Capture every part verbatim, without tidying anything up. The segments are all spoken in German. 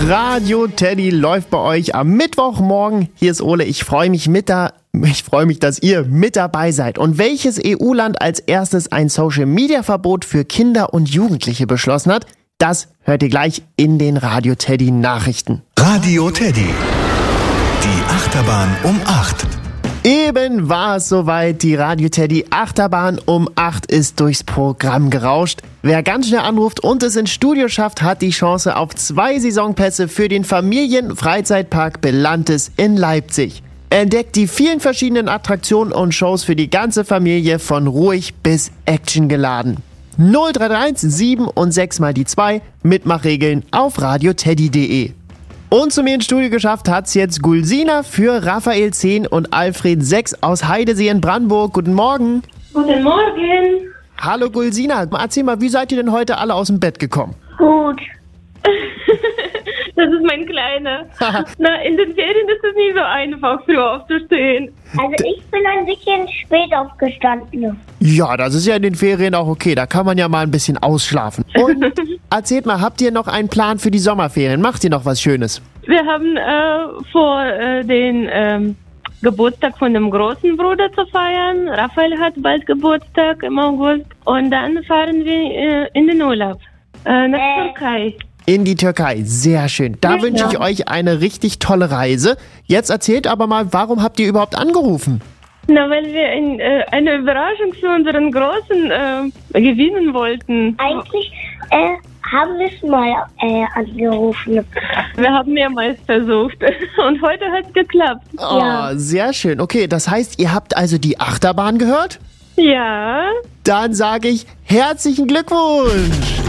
Radio Teddy läuft bei euch am Mittwochmorgen. Hier ist Ole. Ich freue mich mit da, ich freue mich, dass ihr mit dabei seid. Und welches E U-Land als erstes ein Social-Media-Verbot für Kinder und Jugendliche beschlossen hat, das hört ihr gleich in den Radio Teddy Nachrichten. Radio Teddy. Die Achterbahn um acht. Eben war es soweit, die Radio Teddy Achterbahn um acht ist durchs Programm gerauscht. Wer ganz schnell anruft und es ins Studio schafft, hat die Chance auf zwei Saisonpässe für den Familienfreizeitpark Belantes in Leipzig. Entdeckt die vielen verschiedenen Attraktionen und Shows für die ganze Familie von ruhig bis actiongeladen. null drei drei eins sieben und sechs mal die zwei, Mitmachregeln auf radioteddy punkt de. Und zu mir ins Studio geschafft hat's jetzt Gulsina für Raphael zehn und Alfred sechs aus Heidesee in Brandenburg. Guten Morgen. Guten Morgen. Hallo Gulsina, erzähl mal, wie seid ihr denn heute alle aus dem Bett gekommen? Gut. Das ist mein Kleiner. Na, in den Ferien ist es nie so einfach, früh aufzustehen. Also ich bin ein bisschen spät aufgestanden. Ja, das ist ja in den Ferien auch okay, da kann man ja mal ein bisschen ausschlafen. Und erzählt mal, habt ihr noch einen Plan für die Sommerferien? Macht ihr noch was Schönes? Wir haben äh, vor, äh, den ähm, Geburtstag von dem großen Bruder zu feiern. Raphael hat bald Geburtstag im August. Und dann fahren wir äh, in den Urlaub äh, nach Äh. Türkei. In die Türkei, sehr schön. Da Ja, wünsche ich ja. euch eine richtig tolle Reise. Jetzt erzählt aber mal, warum habt ihr überhaupt angerufen? Na, weil wir ein, äh, eine Überraschung für unseren Großen äh, gewinnen wollten. Eigentlich äh, haben wir es mal äh, angerufen. Wir haben mehrmals versucht und heute hat es geklappt. Oh, Ja. sehr schön. Okay, das heißt, ihr habt also die Achterbahn gehört? Ja. Dann sage ich herzlichen Glückwunsch!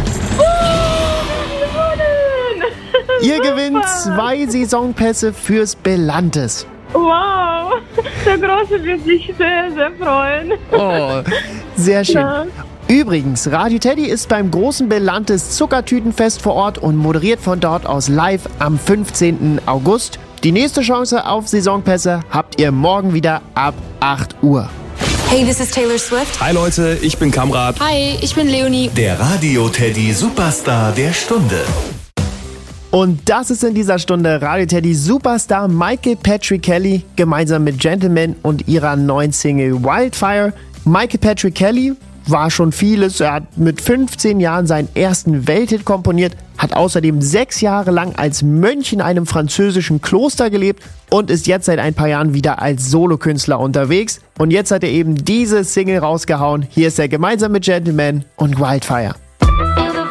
Ihr gewinnt zwei Saisonpässe fürs Belantes. Wow, der Große wird sich sehr, sehr freuen. Oh, sehr schön. Ja. Übrigens, Radio Teddy ist beim großen Belantes Zuckertütenfest vor Ort und moderiert von dort aus live am fünfzehnten August. Die nächste Chance auf Saisonpässe habt ihr morgen wieder ab acht Uhr. Hey, this is Taylor Swift. Hi Leute, ich bin Kamrat. Hi, ich bin Leonie. Der Radio Teddy Superstar der Stunde. Und das ist in dieser Stunde Radio Teddy Superstar Michael Patrick Kelly gemeinsam mit Gentleman und ihrer neuen Single Wildfire. Michael Patrick Kelly war schon vieles. Er hat mit fünfzehn Jahren seinen ersten Welthit komponiert, hat außerdem sechs Jahre lang als Mönch in einem französischen Kloster gelebt und ist jetzt seit ein paar Jahren wieder als Solokünstler unterwegs. Und jetzt hat er eben diese Single rausgehauen. Hier ist er gemeinsam mit Gentleman und Wildfire.